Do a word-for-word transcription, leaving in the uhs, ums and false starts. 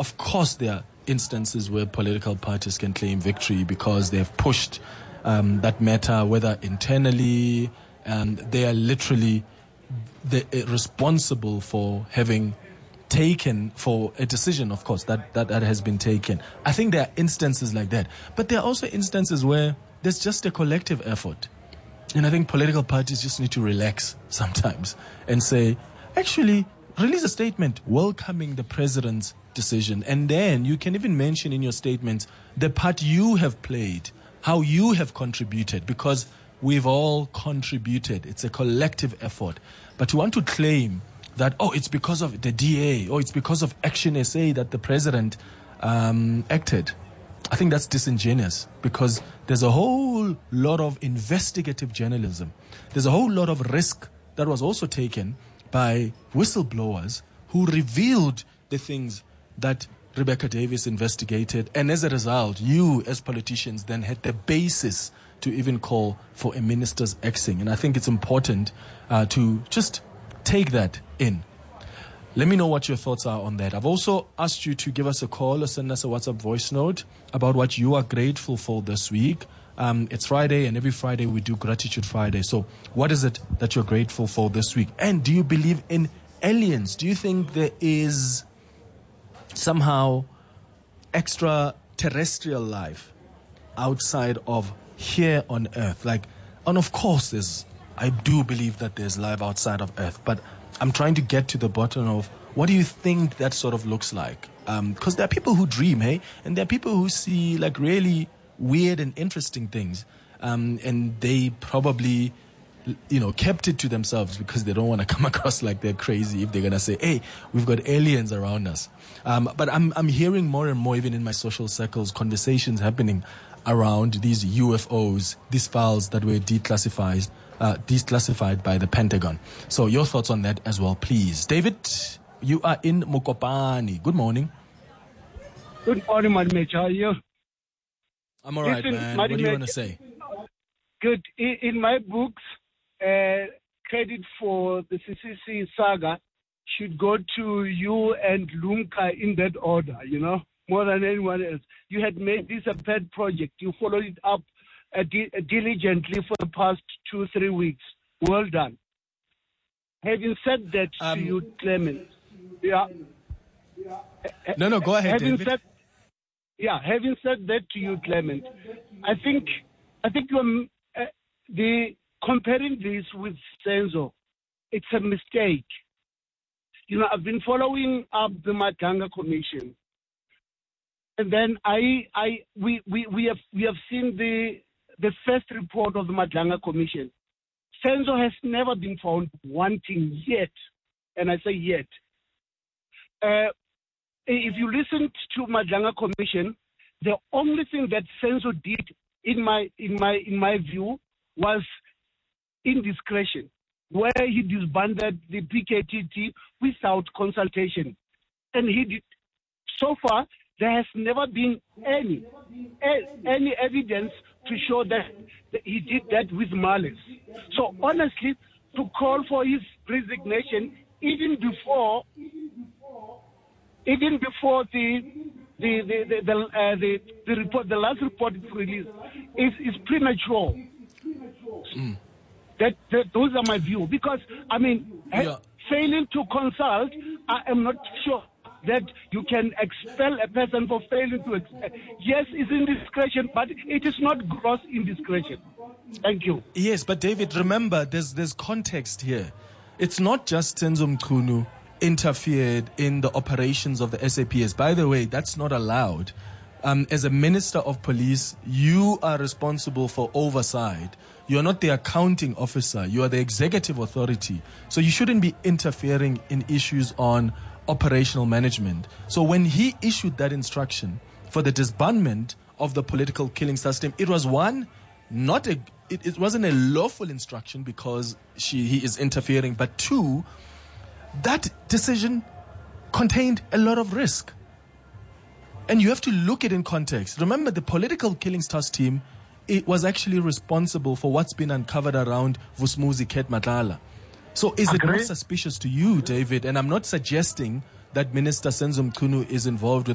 of course, there are instances where political parties can claim victory because they've pushed um, that matter, whether internally, and they are literally the, uh, responsible for having taken for a decision, of course, that, that, that has been taken. I think there are instances like that. But there are also instances where there's just a collective effort. And I think political parties just need to relax sometimes and say, actually, release a statement welcoming the president's decision. And then you can even mention in your statements the part you have played, how you have contributed, because we've all contributed. It's a collective effort. But to want to claim that, oh, it's because of the D A, or it's because of Action S A that the president um, acted, I think that's disingenuous, because there's a whole lot of investigative journalism. There's a whole lot of risk that was also taken by whistleblowers who revealed the things that Rebecca Davis investigated. And as a result, you as politicians then had the basis to even call for a minister's axing. And I think it's important uh, to just take that in. Let me know what your thoughts are on that. I've also asked you to give us a call or send us a WhatsApp voice note about what you are grateful for this week. Um, it's Friday, and every Friday we do Gratitude Friday. So what is it that you're grateful for this week? And do you believe in aliens? Do you think there is somehow extraterrestrial life outside of here on Earth? Like, and of course there's, I do believe that there's life outside of Earth, but I'm trying to get to the bottom of what do you think that sort of looks like? Because um, there are people who dream, hey? And there are people who see like really weird and interesting things. Um, and they probably, you know, kept it to themselves because they don't want to come across like they're crazy if they're going to say, hey, we've got aliens around us. Um, but I'm, I'm hearing more and more, even in my social circles, conversations happening around these U F Os, these files that were declassified. Uh, declassified by the Pentagon. So your thoughts on that as well, please. David, you are in Mokopane. Good morning. Good morning, Madam How are you? I'm all right, Listen, man. What do you want to say? Good. In, in my books, uh, credit for the C C C saga should go to you and Lumka in that order, you know, more than anyone else. You had made this a pet project. You followed it up Uh, di- uh, diligently for the past two, three weeks. Well done. Having said that um, to you, Clement. Yeah. No, no, go ahead, having David. Said, yeah, having said that to you, Clement, I think, I think you're, uh, the comparing this with Senzo, it's a mistake. You know, I've been following up the Madlanga Commission, and then I, I, we, we, we have, we have seen the. the first report of the Madlanga Commission. Senzo has never been found wanting yet, and I say yet. Uh, if you listen to Madlanga Commission, the only thing that Senzo did, in my in my in my view, was indiscretion, where he disbanded the P K T T without consultation, and he did. So far, there has never been any any evidence to show that he did that with malice. So honestly, to call for his resignation even before, even before the the the the the, uh, the, the report, the last report is released, is is premature. Mm. That, that those are my view, because I mean, yeah. failing to consult, I am not sure that you can expel a person for failing to expel. Yes, it's indiscretion, but it is not gross indiscretion. Thank you. Yes, but David, remember, there's there's context here. It's not just Senzo Mchunu interfered in the operations of the S A P S. By the way, that's not allowed. Um, as a minister of police, you are responsible for oversight. You're not the accounting officer. You are the executive authority. So you shouldn't be interfering in issues on operational management. So when he issued that instruction for the disbandment of the political killing system, it was one, not a, it, it wasn't a lawful instruction because she he is interfering, but two, that decision contained a lot of risk. And you have to look at it in context. Remember, the political killings task team, it was actually responsible for what's been uncovered around Vusumuzi Ket Matlala. So is Agree. It not suspicious to you, David? And I'm not suggesting that Minister Senzo Mchunu is involved with